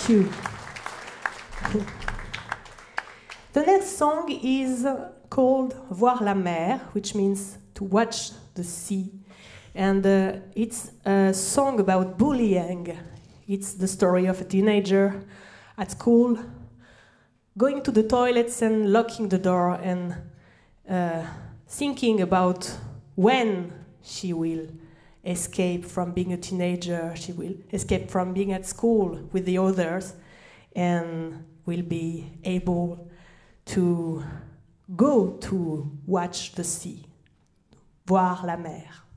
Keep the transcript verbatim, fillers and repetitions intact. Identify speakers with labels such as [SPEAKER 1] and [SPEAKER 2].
[SPEAKER 1] Thank you. The next song is called Voir la mer, which means to watch the sea. And uh, it's a song about bullying. It's the story of a teenager at school going to the toilets and locking the door and uh, thinking about when she will escape from being a teenager, she will escape from being at school with the others and will be able to go to watch the sea, voir la mer.